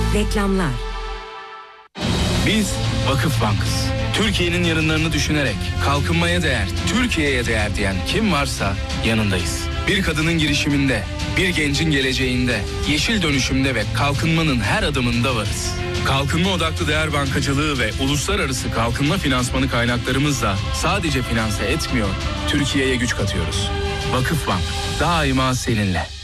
Reklamlar. Biz Vakıf Bank'ız. Türkiye'nin yarınlarını düşünerek kalkınmaya değer, Türkiye'ye değer diyen kim varsa yanındayız. Bir kadının girişiminde, bir gencin geleceğinde, yeşil dönüşümde ve kalkınmanın her adımında varız. Kalkınma odaklı değer bankacılığı ve uluslararası kalkınma finansmanı kaynaklarımızla sadece finanse etmiyor, Türkiye'ye güç katıyoruz. Vakıf Bank, daima seninle.